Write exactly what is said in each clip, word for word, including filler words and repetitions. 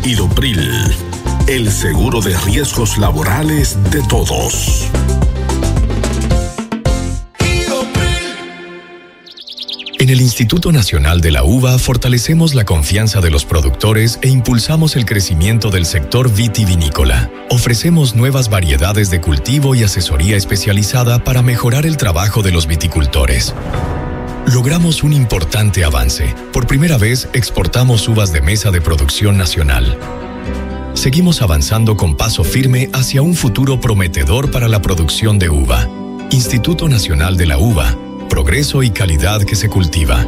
Ilopril, el seguro de riesgos laborales de todos. En el Instituto Nacional de la Uva fortalecemos la confianza de los productores e impulsamos el crecimiento del sector vitivinícola. Ofrecemos nuevas variedades de cultivo y asesoría especializada para mejorar el trabajo de los viticultores. Logramos un importante avance. Por primera vez exportamos uvas de mesa de producción nacional. Seguimos avanzando con paso firme hacia un futuro prometedor para la producción de uva. Instituto Nacional de la Uva. Progreso y calidad que se cultiva.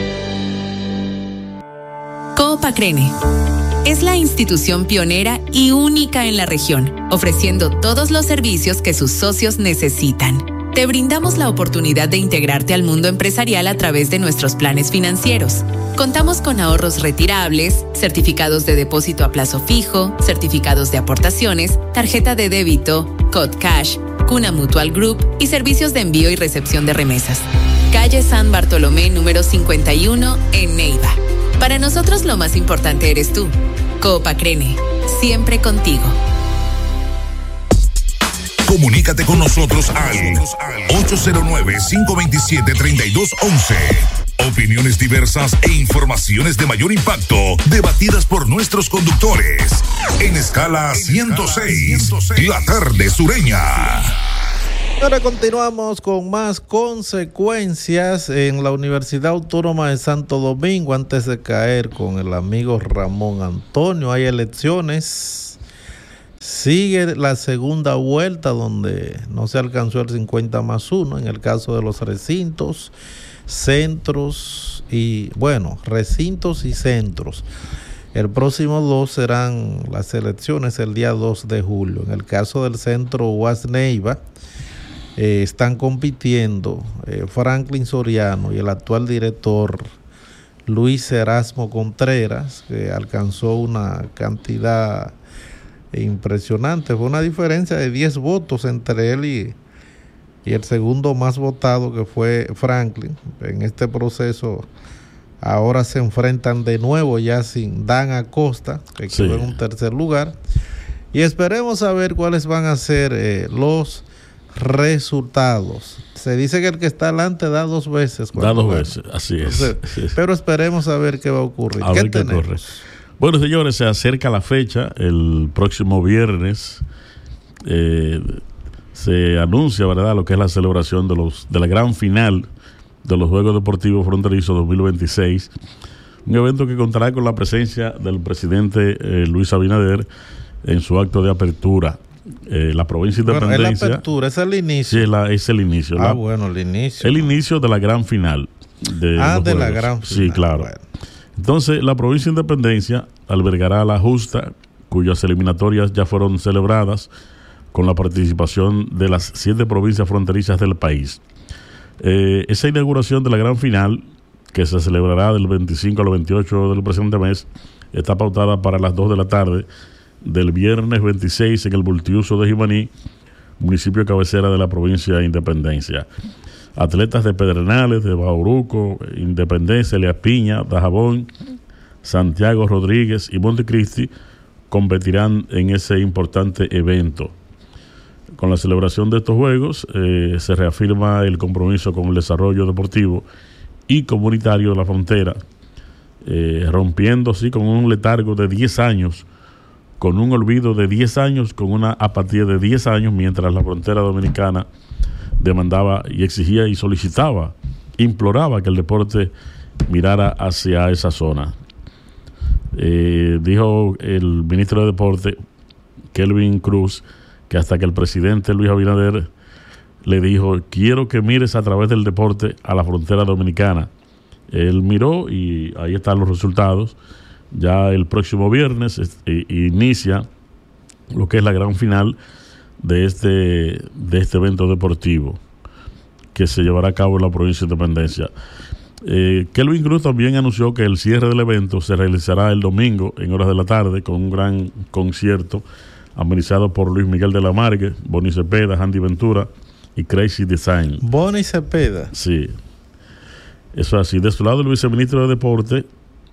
Coop Acrene es la institución pionera y única en la región, ofreciendo todos los servicios que sus socios necesitan. Te brindamos la oportunidad de integrarte al mundo empresarial a través de nuestros planes financieros. Contamos con ahorros retirables, certificados de depósito a plazo fijo, certificados de aportaciones, tarjeta de débito, Code Cash, Cuna Mutual Group y servicios de envío y recepción de remesas. Calle San Bartolomé número cincuenta y uno en Neiva. Para nosotros lo más importante eres tú. Coop Acrene, siempre contigo. Comunícate con nosotros al ocho cero nueve, cinco dos siete, tres dos uno uno. Opiniones diversas e informaciones de mayor impacto, debatidas por nuestros conductores. En escala ciento seis, la tarde sureña. Ahora continuamos con más consecuencias en la Universidad Autónoma de Santo Domingo. Antes de caer con el amigo Ramón Antonio, hay elecciones. Sigue la segunda vuelta donde no se alcanzó el cincuenta más uno en el caso de los recintos, centros y, bueno, recintos y centros. El próximo dos serán las elecciones el día dos de julio. En el caso del centro U A S Neiva, eh, están compitiendo eh, Franklin Soriano y el actual director Luis Erasmo Contreras, que alcanzó una cantidad impresionante. Fue una diferencia de diez votos entre él y, y el segundo más votado, que fue Franklin. En este proceso ahora se enfrentan de nuevo ya sin Dan Acosta, que Sí. quedó en un tercer lugar, y esperemos saber cuáles van a ser eh, los resultados. Se dice que el que está adelante da dos veces. Da dos gana. veces, así es. Entonces, pero esperemos a ver qué va a ocurrir. A ¿Qué ver qué tenemos? ocurre. Bueno, señores, se acerca la fecha. El próximo viernes eh, se anuncia, ¿verdad?, lo que es la celebración de los de la gran final de los Juegos Deportivos Fronterizos dos mil veintiséis. Un evento que contará con la presencia del presidente eh, Luis Abinader en su acto de apertura. Eh, la provincia de Bueno, Independencia. es la apertura, es el inicio. Sí, la, es el inicio. Ah, la, bueno, el inicio. el inicio de la gran final. De ah, los de la Juegos. gran final. Sí, claro. Bueno. Entonces, la provincia de Independencia albergará la justa, cuyas eliminatorias ya fueron celebradas con la participación de las siete provincias fronterizas del país. Eh, esa inauguración de la gran final, que se celebrará del veinticinco al veintiocho del presente mes, está pautada para las dos de la tarde del viernes veintiséis en el multiuso de Jimaní, municipio cabecera de la provincia de Independencia. Atletas de Pedernales, de Bauruco, Independencia, Elías Piña, Dajabón, Santiago Rodríguez y Montecristi competirán en ese importante evento. Con la celebración de estos Juegos eh, se reafirma el compromiso con el desarrollo deportivo y comunitario de la frontera, eh, rompiendo así con un letargo de diez años, con un olvido de diez años, con una apatía de diez años, mientras la frontera dominicana demandaba y exigía y solicitaba, imploraba que el deporte mirara hacia esa zona. Eh, dijo el ministro de Deporte, Kelvin Cruz, que hasta que el presidente Luis Abinader le dijo: quiero que mires a través del deporte a la frontera dominicana. Él miró y ahí están los resultados. Ya el próximo viernes eh, inicia lo que es la gran final de este, de este evento deportivo que se llevará a cabo en la provincia de Independencia. Eh, Kelvin Cruz también anunció que el cierre del evento se realizará el domingo en horas de la tarde con un gran concierto amenizado por Luis Miguel de la Margue, Bonnie Cepeda, Andy Ventura y Crazy Design. Bonnie Cepeda. Sí, eso así. De su lado, el viceministro de Deporte,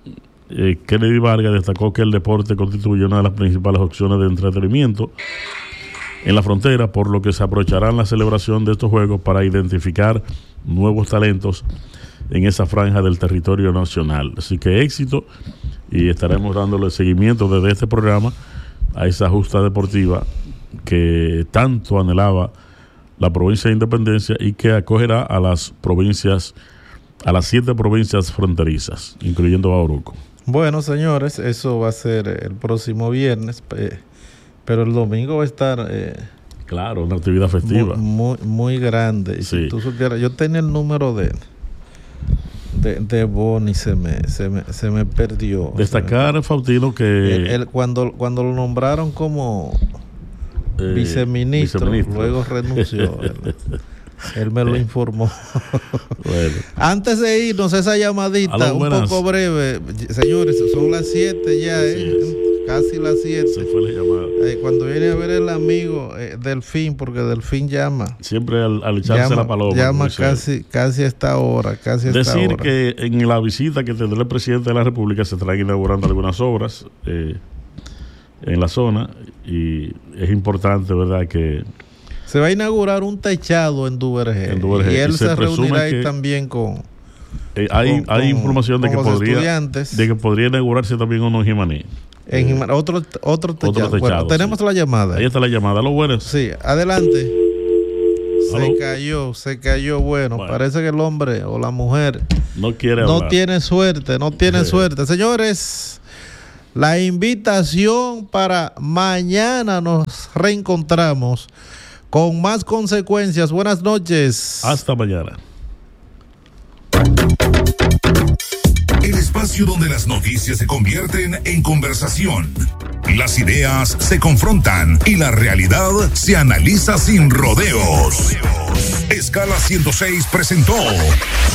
eh, Kennedy Vargas destacó que el deporte constituye una de las principales opciones de entretenimiento en la frontera, por lo que se aprovecharán la celebración de estos juegos para identificar nuevos talentos en esa franja del territorio nacional. Así que éxito, y estaremos dándole seguimiento desde este programa a esa justa deportiva que tanto anhelaba la provincia de Independencia y que acogerá a las provincias, a las siete provincias fronterizas, incluyendo Bauruco. Bueno, señores, eso va a ser el próximo viernes, eh, pero el domingo va a estar eh, claro, una actividad festiva muy, muy, muy grande. Y sí. Si tú supieras, yo tenía el número de de, de Boni, se me, se me, se me perdió. Destacar, me... Faustino, que el, el, cuando, cuando lo nombraron como eh, viceministro, viceministro, luego renunció. él, él me lo informó. Bueno. Antes de irnos, esa llamadita un poco breve. Señores, son las siete ya, eh, casi las siete. Se fue la llamada. Eh, cuando viene a ver el amigo eh, Delfín, porque Delfín llama. Siempre al, al echarse llama, la paloma. Llama casi, casi a esta hora. Casi a esta Decir hora. que en la visita que tendrá el presidente de la República se estarán inaugurando algunas obras eh, en la zona, y es importante, ¿verdad?, que se va a inaugurar un techado en Duvergé, en Duvergé. Y él y se, se reunirá ahí también con, eh, hay, con, hay información de que, podría, de que podría inaugurarse también uno en Jimaní. En eh, Jimaní, otro, otro techado. Otro techado bueno, tenemos sí. la llamada. Ahí está la llamada. ¿Lo bueno? Sí, adelante. ¿Aló? Se cayó, se cayó. Bueno, bueno, parece que el hombre o la mujer no quiere no hablar. tiene suerte, no tiene sí. suerte. Señores, la invitación para mañana nos reencontramos con más consecuencias. Buenas noches. Hasta mañana. El espacio donde las noticias se convierten en conversación, las ideas se confrontan y la realidad se analiza sin rodeos. Escala ciento seis presentó